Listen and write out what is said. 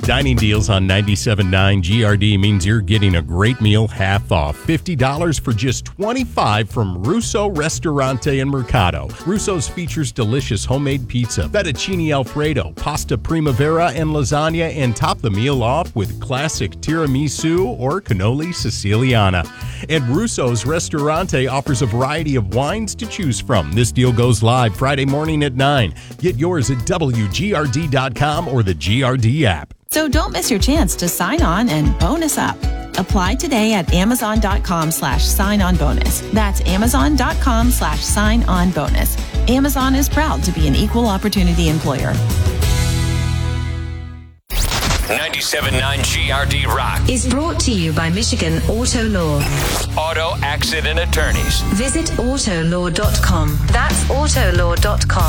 Dining deals on 97.9 GRD means you're getting a great meal half off. $50 for just $25 from Russo Ristorante in Mercado. Russo's features delicious homemade pizza, fettuccine alfredo, pasta primavera, and lasagna, and top the meal off with classic tiramisu or cannoli siciliana. And Russo's Ristorante offers a variety of wines to choose from. This deal goes live Friday morning at 9. Get yours at WGRD.com or the GRD app. So don't miss your chance to sign on and bonus up. Apply today at Amazon.com/sign-on-bonus. That's Amazon.com/sign-on-bonus. Amazon is proud to be an equal opportunity employer. 97.9 GRD Rock is brought to you by Michigan Auto Law. Auto Accident Attorneys. Visit Autolaw.com. That's Autolaw.com.